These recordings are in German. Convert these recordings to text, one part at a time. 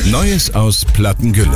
Neues aus Plattengülle.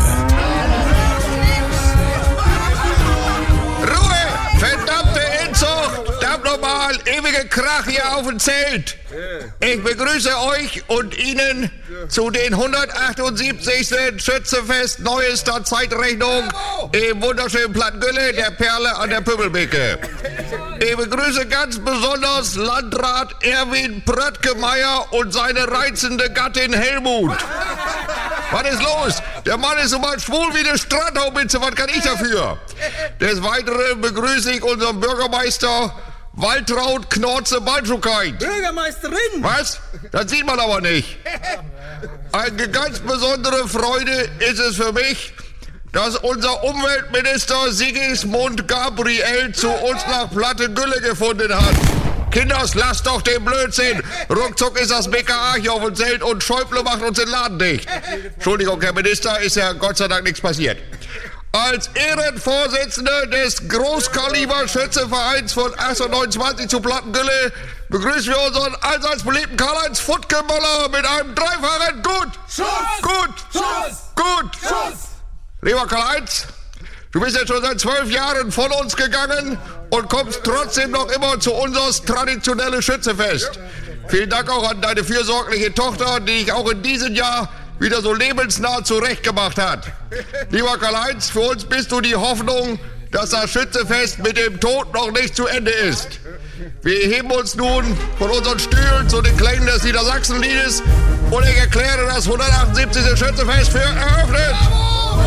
Ruhe! Verdammte Inzucht! Verdammt nochmal! Ewige Krach hier auf dem Zelt! Ich begrüße euch und Ihnen zu den 178. Schützenfest neuester Zeitrechnung im wunderschönen Plattengülle, der Perle an der Pöbelbeke. Ich begrüße ganz besonders Landrat Erwin Pröttgemeier und seine reizende Gattin Helmut. Was ist los? Der Mann ist so mal schwul wie eine Strandhaubitze, was kann ich dafür? Des Weiteren begrüße ich unseren Bürgermeister Waltraud Knorze Balschukait. Bürgermeisterin! Was? Das sieht man aber nicht. Eine ganz besondere Freude ist es für mich, dass unser Umweltminister Sigismund Gabriel zu uns nach Plattengülle gefunden hat. Kinders, lasst doch den Blödsinn. Ruckzuck ist das BKA hier auf dem Zelt und Schäuble macht uns den Laden dicht. Entschuldigung, Herr Minister, ist ja Gott sei Dank nichts passiert. Als Ehrenvorsitzender des Großkaliber-Schützenvereins von 1829 zu Plattengülle begrüßen wir unseren allseits beliebten Karl-Heinz Futtgemöller mit einem dreifachen Gut! Schuss! Gut! Schuss! Gut! Schuss! Lieber Karl-Heinz, du bist jetzt schon seit 12 Jahren von uns gegangen und kommst trotzdem noch immer zu unseres traditionellen Schützenfest. Vielen Dank auch an deine fürsorgliche Tochter, die dich auch in diesem Jahr wieder so lebensnah zurechtgemacht hat. Lieber Karl-Heinz, für uns bist du die Hoffnung, dass das Schützenfest mit dem Tod noch nicht zu Ende ist. Wir heben uns nun von unseren Stühlen zu den Klängen des Niedersachsenliedes und ich erkläre das 178. Schützenfest für eröffnet.